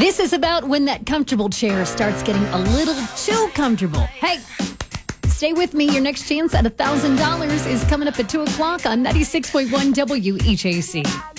This is about when that comfortable chair starts getting a little too comfortable. Hey, stay with me. Your next chance at $1,000 is coming up at 2 o'clock on 96.1 WEJC.